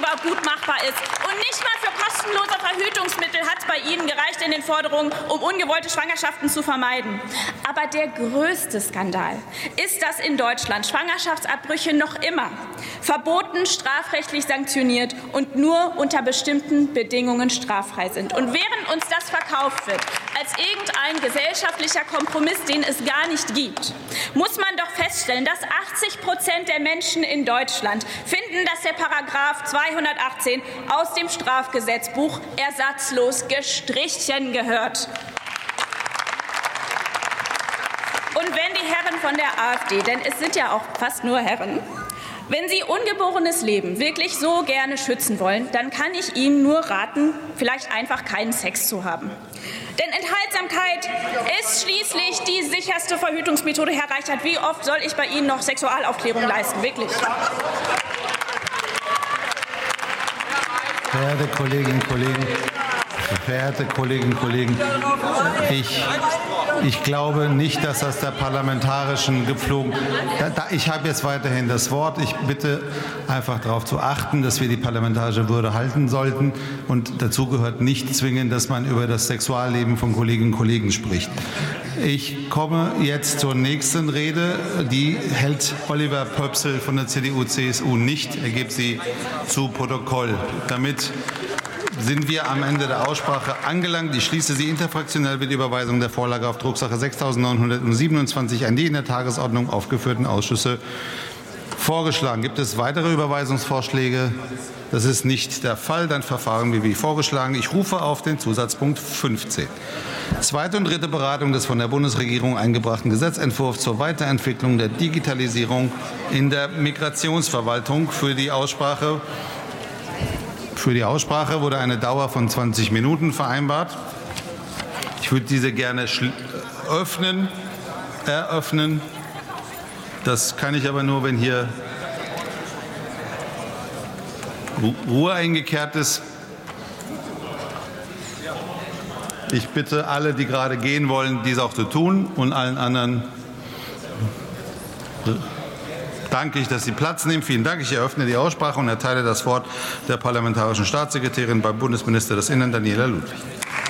überhaupt gut machbar ist. Und nicht mal für kostenlose Verhütungsmittel hat es bei Ihnen gereicht in den Forderungen, um ungewollte Schwangerschaften zu vermeiden. Aber der größte Skandal ist, dass in Deutschland Schwangerschaftsabbrüche noch immer verboten, strafrechtlich sanktioniert und nur unter bestimmten Bedingungen straffrei sind. Und während uns das verkauft wird als irgendein gesellschaftlicher Kompromiss, den es gar nicht gibt, muss man doch feststellen, dass 80% der Menschen in Deutschland finden, dass der Paragraph 218 aus dem Strafgesetzbuch ersatzlos gestrichen gehört. Und wenn die Herren von der AfD, denn es sind ja auch fast nur Herren, wenn Sie ungeborenes Leben wirklich so gerne schützen wollen, dann kann ich Ihnen nur raten, vielleicht einfach keinen Sex zu haben. Denn Enthaltsamkeit ist schließlich die sicherste Verhütungsmethode, Herr Reichert. Wie oft soll ich bei Ihnen noch Sexualaufklärung leisten? Wirklich. Verehrte Kolleginnen und Kollegen, ich glaube nicht, dass das der parlamentarischen Gepflogen. Ich habe jetzt weiterhin das Wort. Ich bitte einfach darauf zu achten, dass wir die parlamentarische Würde halten sollten. Und dazu gehört nicht zwingend, dass man über das Sexualleben von Kolleginnen und Kollegen spricht. Ich komme jetzt zur nächsten Rede. Die hält Oliver Pöpsel von der CDU-CSU nicht. Er gibt sie zu Protokoll. Damit sind wir am Ende der Aussprache angelangt. Ich schließe sie. Interfraktionell wird die Überweisung der Vorlage auf Drucksache 6.927 an die in der Tagesordnung aufgeführten Ausschüsse vorgeschlagen. Gibt es weitere Überweisungsvorschläge? Das ist nicht der Fall. Dann verfahren wir wie vorgeschlagen. Ich rufe auf den Zusatzpunkt 15. Zweite und dritte Beratung des von der Bundesregierung eingebrachten Gesetzentwurfs zur Weiterentwicklung der Digitalisierung in der Migrationsverwaltung. Für die Aussprache wurde eine Dauer von 20 Minuten vereinbart. Ich würde diese gerne eröffnen. Das kann ich aber nur, wenn hier Ruhe eingekehrt ist. Ich bitte alle, die gerade gehen wollen, dies auch zu tun, und allen anderen danke ich, dass Sie Platz nehmen. Vielen Dank. Ich eröffne die Aussprache und erteile das Wort der parlamentarischen Staatssekretärin beim Bundesminister des Innern, Daniela Ludwig.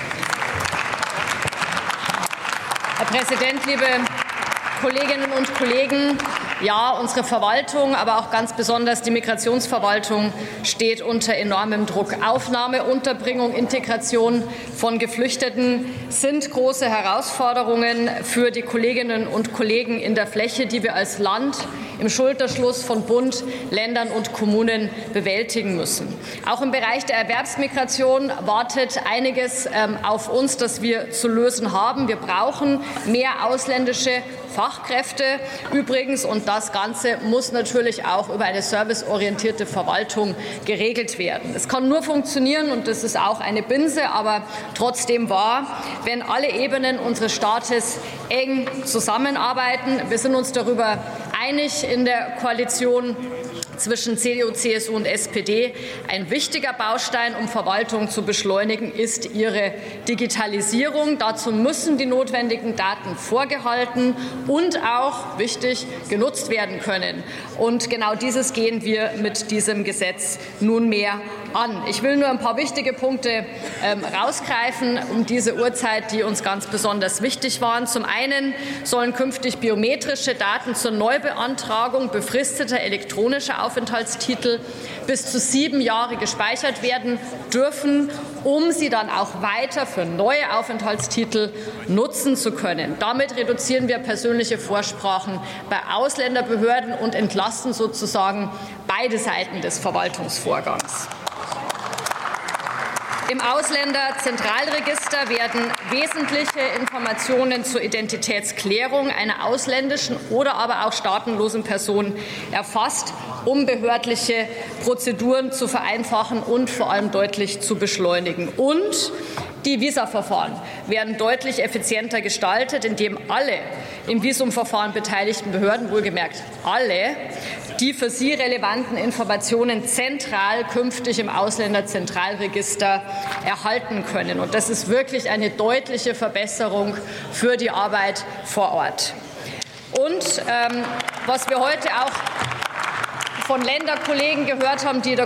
Herr Präsident, liebe Kolleginnen und Kollegen! Ja, unsere Verwaltung, aber auch ganz besonders die Migrationsverwaltung steht unter enormem Druck. Aufnahme, Unterbringung, Integration von Geflüchteten sind große Herausforderungen für die Kolleginnen und Kollegen in der Fläche, die wir als Land im Schulterschluss von Bund, Ländern und Kommunen bewältigen müssen. Auch im Bereich der Erwerbsmigration wartet einiges auf uns, das wir zu lösen haben. Wir brauchen mehr ausländische Fachkräfte übrigens, und das Ganze muss natürlich auch über eine serviceorientierte Verwaltung geregelt werden. Es kann nur funktionieren, und das ist auch eine Binse, aber trotzdem wahr, wenn alle Ebenen unseres Staates eng zusammenarbeiten. Wir sind uns darüber einig in der Koalition zwischen CDU, CSU und SPD. Ein wichtiger Baustein, um Verwaltung zu beschleunigen, ist ihre Digitalisierung. Dazu müssen die notwendigen Daten vorgehalten und auch, wichtig, genutzt werden können. Und genau dieses gehen wir mit diesem Gesetz nunmehr an. Ich will nur ein paar wichtige Punkte rausgreifen um diese Uhrzeit, die uns ganz besonders wichtig waren. Zum einen sollen künftig biometrische Daten zur Neubeantragung befristeter elektronischer Aufenthaltstitel bis zu 7 Jahre gespeichert werden dürfen, um sie dann auch weiter für neue Aufenthaltstitel nutzen zu können. Damit reduzieren wir persönliche Vorsprachen bei Ausländerbehörden und entlasten sozusagen beide Seiten des Verwaltungsvorgangs. Im Ausländerzentralregister werden wesentliche Informationen zur Identitätsklärung einer ausländischen oder aber auch staatenlosen Person erfasst, um behördliche Prozeduren zu vereinfachen und vor allem deutlich zu beschleunigen. Und die Visaverfahren werden deutlich effizienter gestaltet, indem alle im Visumverfahren beteiligten Behörden, wohlgemerkt alle, die für sie relevanten Informationen zentral künftig im Ausländerzentralregister erhalten können. Und das ist wirklich eine deutliche Verbesserung für die Arbeit vor Ort. Und was wir heute auch von Länderkollegen gehört haben, die der